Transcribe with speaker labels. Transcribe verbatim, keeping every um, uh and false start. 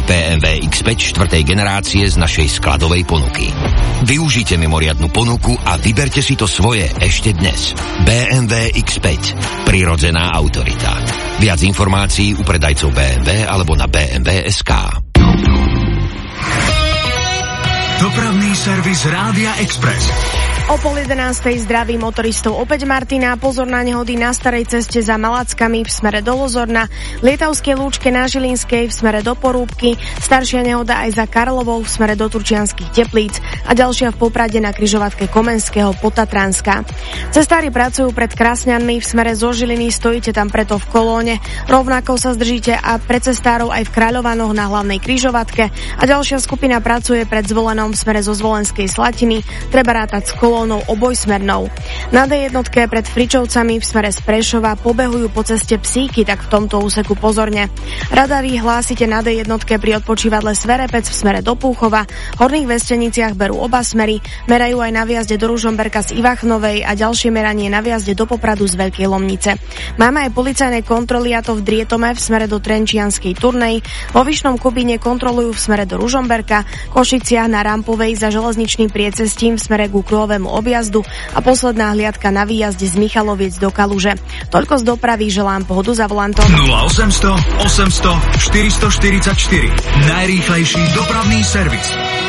Speaker 1: bé em vé iks päť štvrtej generácie z našej skladovej ponuky. Využite mimoriadnu ponuku a vyberte si to svoje ešte dnes. bé em vé iks päť. Prirodzená autorita. Viac informácií u predajcov bé em vé alebo na bé em vé bodka es ká.
Speaker 2: Dopravný servis Rádia Express.
Speaker 3: O pol jedenástej zdraví motoristov opäť Martina. Pozor na nehody na starej ceste za Malackami v smere do Lozorna, Lietavskej lúčke na Žilinskej v smere do Porúbky, staršia nehoda aj za Karlovou v smere do Turčianskych Teplíc a ďalšia v Poprade na križovatke Komenského Potatranská. Cestári pracujú pred Krasňanmi v smere zo Žiliny, stojíte tam preto v kolóne. Rovnako sa zdržíte a pre cestárov aj v Kráľovanoch na hlavnej križovatke a ďalšia skupina pracuje pred Zvolenom v smere zo Zvolenskej Slatiny. Treba rátať s kolónou obojsmernou. Na dé jednotke pred Fričovcami v smere z Prešova pobehujú po ceste psíky, tak v tomto úseku pozorne. Radary hlásite na dé jednotke pri odpočívadle Sverepec v smere do Púchova, v Horných Vesteniciach berú oba smery, merajú aj na výjazde do Ružomberka z Ivachnovej a ďalšie meranie na výjazde do Popradu z Veľkej Lomnice. Máme aj policajné kontroly, a to v Drietome v smere do Trenčianskej Turnej, vo Vyšnom Kubíne kontrolujú v smere do Ružomberka, Košiciach na Rampovej za železničným priecestím v smere ku Kruhovému objazdu a posledná hliadka na výjazde z Michaloviec do Kaluže. Toľko z dopravy, želám pohodu za volantom.
Speaker 2: nula osemsto osemsto štyristoštyridsaťštyri. Najrýchlejší dopravný servis.